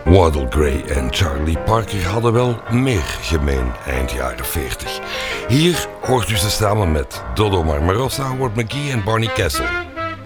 Wardell Gray en Charlie Parker hadden wel meer gemeen eind jaren 40. Hier hoort u ze samen met Dodo Marmarossa, Howard McGhee en Barney Kessel.